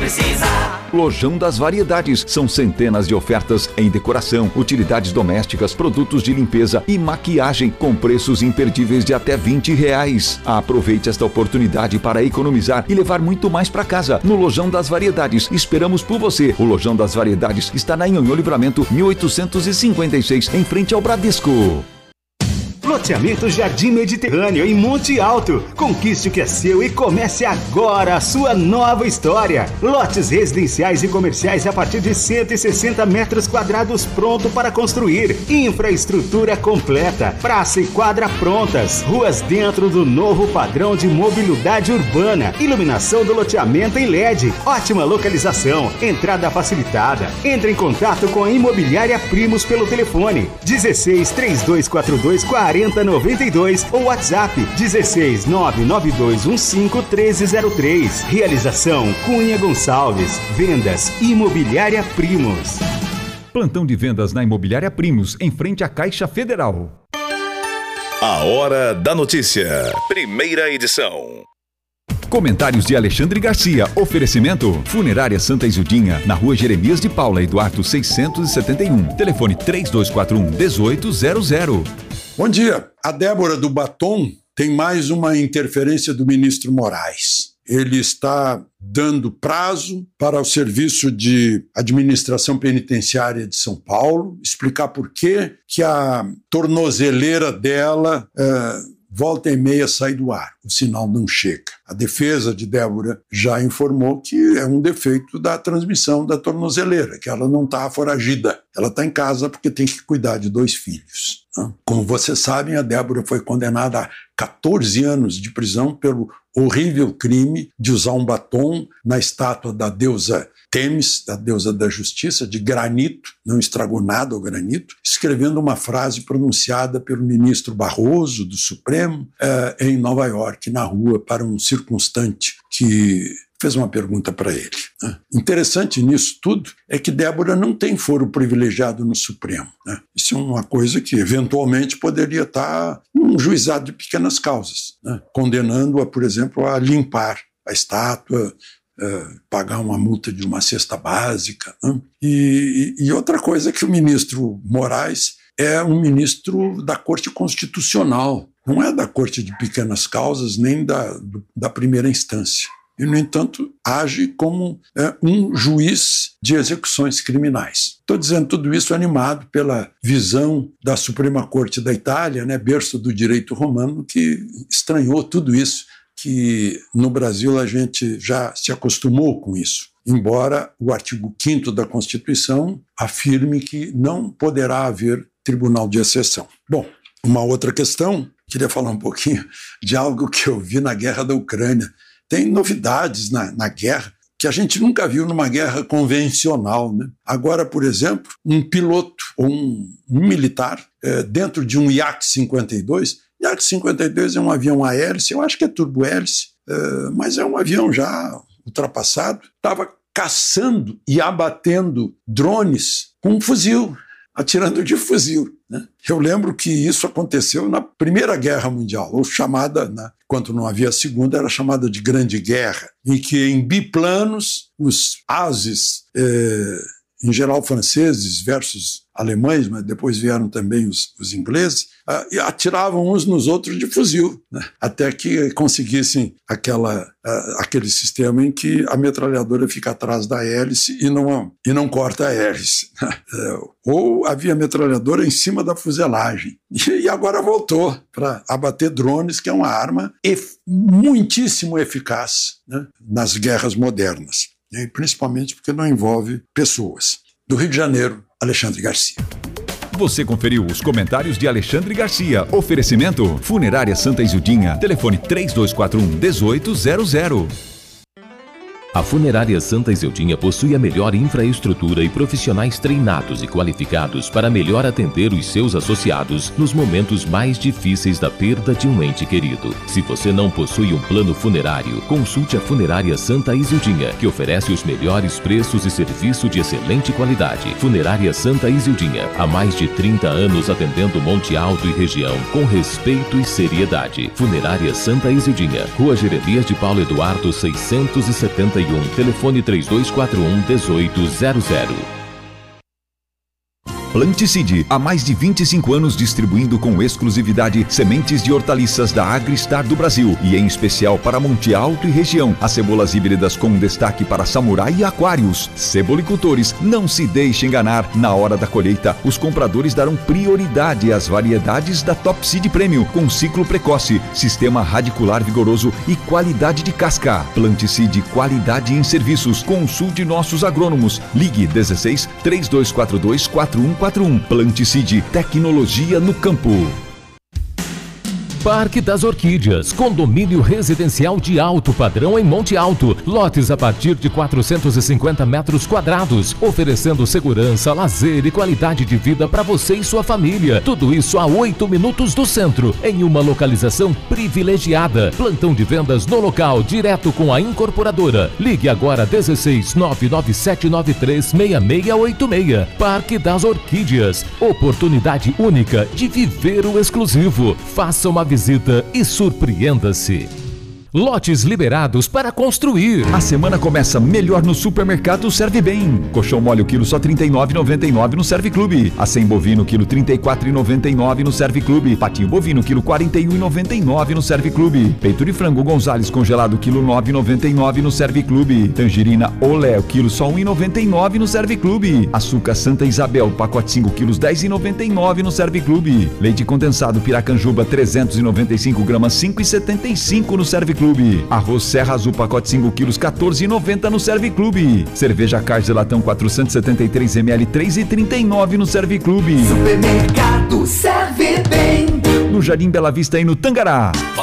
precisa. Lojão das Variedades. São centenas de ofertas em decoração, utilidades domésticas, produtos de limpeza e maquiagem com preços imperdíveis de até R$20. Aproveite esta oportunidade para economizar e levar muito mais para casa. No Lojão das Variedades. Esperamos por você. O Lojão das Variedades está na Nhonhô Livramento 1856, em frente ao Bradesco. Loteamento Jardim Mediterrâneo em Monte Alto. Conquiste o que é seu e comece agora a sua nova história. Lotes residenciais e comerciais a partir de 160 metros quadrados pronto para construir. Infraestrutura completa. Praça e quadra prontas. Ruas dentro do novo padrão de mobilidade urbana. Iluminação do loteamento em LED. Ótima localização. Entrada facilitada. Entre em contato com a Imobiliária Primos pelo telefone 16 3242 4092 ou WhatsApp 16 99215 1303. Realização Cunha Gonçalves. Vendas Imobiliária Primos. Plantão de vendas na Imobiliária Primos, em frente à Caixa Federal. A Hora da Notícia. Primeira edição. Comentários de Alexandre Garcia. Oferecimento: Funerária Santa Isildinha, na Rua Jeremias de Paula, Eduardo 671. Telefone 3241-1800. Bom dia. A Débora do Batom tem mais uma interferência do ministro Moraes. Ele está dando prazo para o Serviço de Administração Penitenciária de São Paulo explicar por que a tornozeleira dela volta e meia sai do ar, o sinal não chega. A defesa de Débora já informou que é um defeito da transmissão da tornozeleira, que ela não está foragida. Ela está em casa porque tem que cuidar de 2 filhos. Como vocês sabem, a Débora foi condenada a 14 anos de prisão pelo horrível crime de usar um batom na estátua da deusa Temis, da deusa da justiça, de granito, não estragou nada o granito, escrevendo uma frase pronunciada pelo ministro Barroso, do Supremo, em Nova York, na rua, para um circunstante que fez uma pergunta para ele. Interessante nisso tudo é que Débora não tem foro privilegiado no Supremo. Isso é uma coisa que eventualmente poderia estar num juizado de pequenas causas, condenando-a, por exemplo, a limpar a estátua, pagar uma multa de uma cesta básica. E outra coisa é que o ministro Moraes é um ministro da Corte Constitucional, não é da Corte de Pequenas Causas nem da primeira instância. E, no entanto, age como um juiz de execuções criminais. Estou dizendo tudo isso animado pela visão da Suprema Corte da Itália, berço do direito romano, que estranhou tudo isso, que no Brasil a gente já se acostumou com isso, embora o artigo 5º da Constituição afirme que não poderá haver tribunal de exceção. Bom, uma outra questão, queria falar um pouquinho de algo que eu vi na guerra da Ucrânia. Tem novidades na guerra que a gente nunca viu numa guerra convencional. Agora, por exemplo, um piloto ou um militar dentro de um Yak-52. Yak-52 é um avião a hélice, eu acho que é turbo-hélice, mas é um avião já ultrapassado. Estava caçando e abatendo drones com um fuzil, atirando de fuzil. Eu lembro que isso aconteceu na Primeira Guerra Mundial, ou chamada, quando não havia a Segunda, era chamada de Grande Guerra, em que em biplanos os ases, em geral franceses versus alemães, mas depois vieram também os ingleses, e atiravam uns nos outros de fuzil, até que conseguissem aquele sistema em que a metralhadora fica atrás da hélice e não corta a hélice. Ou havia metralhadora em cima da fuselagem. E agora voltou para abater drones, que é uma arma muitíssimo eficaz nas guerras modernas, principalmente porque não envolve pessoas. Do Rio de Janeiro, Alexandre Garcia. Você conferiu os comentários de Alexandre Garcia. Oferecimento: Funerária Santa Isildinha. Telefone 3241-1800. A Funerária Santa Isildinha possui a melhor infraestrutura e profissionais treinados e qualificados para melhor atender os seus associados nos momentos mais difíceis da perda de um ente querido. Se você não possui um plano funerário, consulte a Funerária Santa Isildinha, que oferece os melhores preços e serviço de excelente qualidade. Funerária Santa Isildinha, há mais de 30 anos atendendo Monte Alto e região com respeito e seriedade. Funerária Santa Isildinha, Rua Jeremias de Paulo Eduardo 671. 91, telefone 3241-1800. Planticide, há mais de 25 anos distribuindo com exclusividade sementes de hortaliças da Agristar do Brasil e em especial para Monte Alto e região. As cebolas híbridas com destaque para Samurai e Aquários. Cebolicultores, não se deixe enganar. Na hora da colheita, os compradores darão prioridade às variedades da Top Seed Premium com ciclo precoce, sistema radicular vigoroso e qualidade de casca. Planticide, qualidade em serviços. Consulte nossos agrônomos. Ligue 16 3242 4141. Planticide, tecnologia no campo. Parque das Orquídeas, condomínio residencial de alto padrão em Monte Alto. Lotes a partir de 450 metros quadrados, oferecendo segurança, lazer e qualidade de vida para você e sua família. Tudo isso a 8 minutos do centro, em uma localização privilegiada. Plantão de vendas no local, direto com a incorporadora. Ligue agora 16 99793 6686. Parque das Orquídeas, oportunidade única de viver o exclusivo. Faça uma visita e surpreenda-se. Lotes liberados para construir. A semana começa melhor no supermercado Serve Bem. Colchão mole o quilo só R$ 39,99 no Serve Clube. Acém bovino quilo R$ 34,99 no Serve Clube. Patinho bovino quilo R$ 41,99 no Serve Clube. Peito de frango Gonzales congelado quilo R$ 9,99 no Serve Clube. Tangerina Olé o quilo só R$ 1,99 no Serve Clube. Açúcar Santa Isabel pacote 5 quilos R$ 10,99 no Serve Clube. Leite condensado Piracanjuba 395 gramas R$ 5,75 no Serve Clube. Arroz Serra Azul pacote 5 quilos R$ 14,90 no Serve Clube. Cerveja Carze latão 473 ml R$ 3,39 no Serve Clube. Supermercado Serve Bem. No Jardim Bela Vista e no Tangará.